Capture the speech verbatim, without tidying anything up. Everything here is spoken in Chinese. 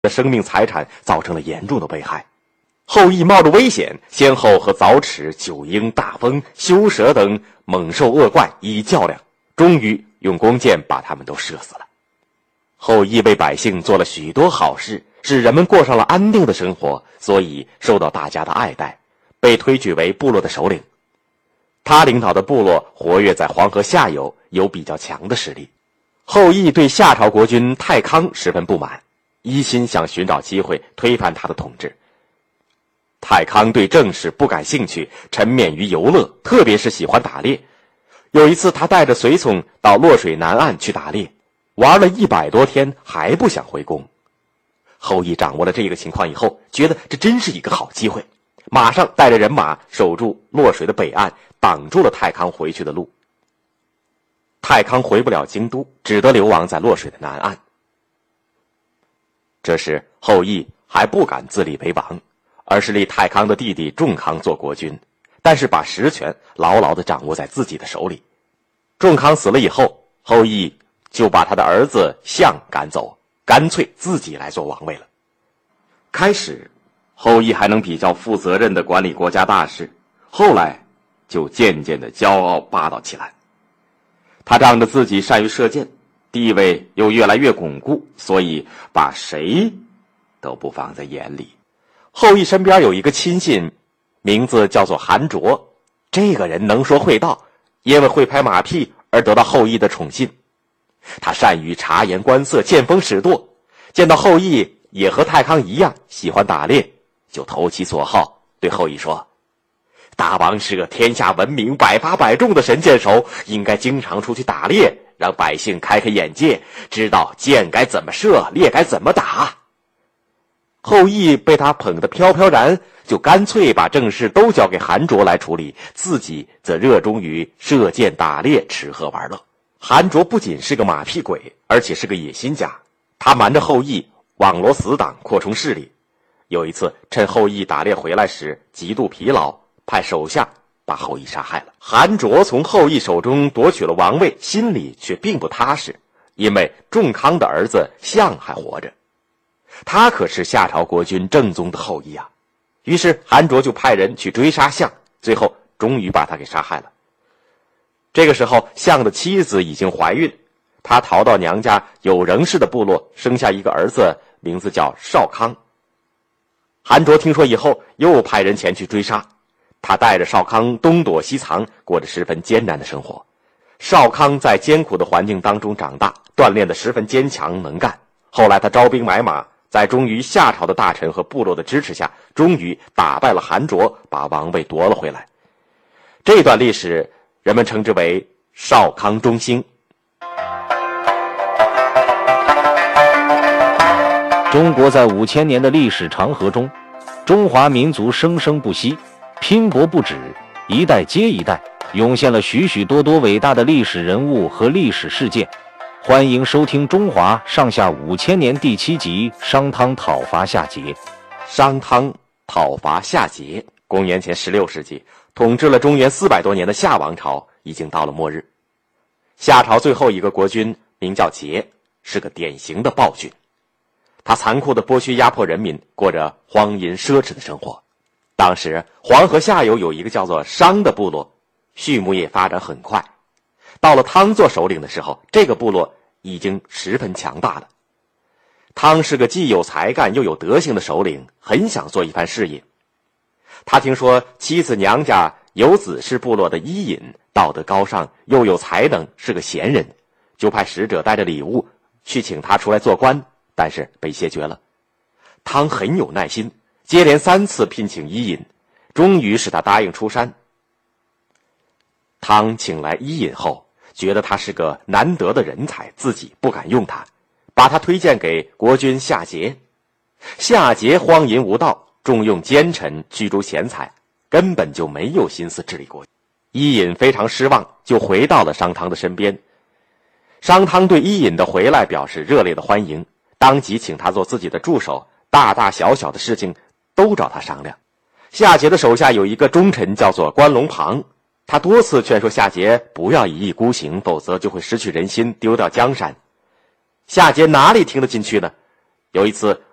的生命财产造成了严重的危害。后羿冒着危险，先后和早齿、九婴、大风、修蛇等猛兽恶怪一较量，终于用弓箭把他们都射死了。后羿为百姓做了许多好事，使人们过上了安定的生活，所以受到大家的爱戴，被推举为部落的首领。他领导的部落活跃在黄河下游，有比较强的实力。后羿对夏朝国君太康十分不满，一心想寻找机会推翻他的统治。太康对政事不感兴趣，沉湎于游乐，特别是喜欢打猎。有一次他带着随从到洛水南岸去打猎，玩了一百多天还不想回宫。后羿掌握了这个情况以后，觉得这真是一个好机会，马上带着人马守住洛水的北岸，挡住了太康回去的路。太康回不了京都，只得流亡在洛水的南岸。这时后羿还不敢自立为王，而是立太康的弟弟仲康做国君，但是把实权牢牢地掌握在自己的手里。仲康死了以后，后羿就把他的儿子象赶走，干脆自己来做王位了。开始后羿还能比较负责任地管理国家大事，后来就渐渐地骄傲霸道起来。他仗着自己善于射箭，地位又越来越巩固，所以把谁都不放在眼里。后羿身边有一个亲信，名字叫做韩卓，这个人能说会道，因为会拍马屁而得到后羿的宠信。他善于察言观色，见风使舵，见到后羿也和太康一样喜欢打猎，就投其所好，对后羿说：大王是个天下闻名百发百中的神箭手，应该经常出去打猎，让百姓开开眼界，知道箭该怎么射，猎该怎么打。后羿被他捧得飘飘然，就干脆把正事都交给韩卓来处理，自己则热衷于射箭打猎，吃喝玩乐。韩卓不仅是个马屁鬼，而且是个野心家，他瞒着后羿网罗死党，扩充势力。有一次趁后羿打猎回来时极度疲劳，派手下把后羿杀害了。韩卓从后羿手中夺取了王位，心里却并不踏实，因为仲康的儿子象还活着，他可是夏朝国君正宗的后羿啊。于是韩卓就派人去追杀象，最后终于把他给杀害了。这个时候象的妻子已经怀孕，他逃到娘家有仍氏的部落，生下一个儿子，名字叫少康。韩卓听说以后，又派人前去追杀，他带着少康东躲西藏，过着十分艰难的生活。少康在艰苦的环境当中长大，锻炼得十分坚强能干。后来他招兵买马，在忠于夏朝的大臣和部落的支持下，终于打败了韩卓，把王位夺了回来。这段历史人们称之为少康中兴。 中国在五千年的历史长河中，中华民族生生不息，拼搏不止，一代接一代，涌现了许许多多伟大的历史人物和历史事件。欢迎收听《中华上下五千年》第七集《商汤讨伐夏桀》。 商汤讨伐夏桀，公元前十六世纪，统治了中原四百多年的夏王朝已经到了末日。夏朝最后一个国君名叫桀，是个典型的暴君。他残酷地剥削压迫人民，过着荒淫奢侈的生活。当时黄河下游有一个叫做商的部落，畜牧业发展很快。到了汤做首领的时候，这个部落已经十分强大了。汤是个既有才干又有德行的首领，很想做一番事业。他听说妻子娘家有子是部落的伊尹，道德高尚又有才能，是个贤人，就派使者带着礼物去请他出来做官，但是被谢绝了。汤很有耐心，接连三次聘请伊尹，终于使他答应出山。汤请来伊尹后，觉得他是个难得的人才，自己不敢用他，把他推荐给国君夏桀。夏桀荒淫无道，重用奸臣，驱逐贤才，根本就没有心思治理国。伊尹非常失望，就回到了商汤的身边。商汤对伊尹的回来表示热烈的欢迎，当即请他做自己的助手，大大小小的事情都找他商量。夏桀的手下有一个忠臣叫做关龙庞，他多次劝说夏桀不要一意孤行，否则就会失去人心，丢掉江山。夏桀哪里听得进去呢？有一次